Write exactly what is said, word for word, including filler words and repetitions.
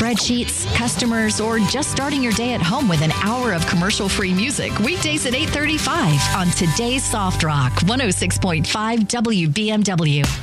spreadsheets, customers, or just starting your day at home with an hour of commercial-free music, weekdays at eight thirty-five on Today's Soft Rock, one oh six point five W B M W.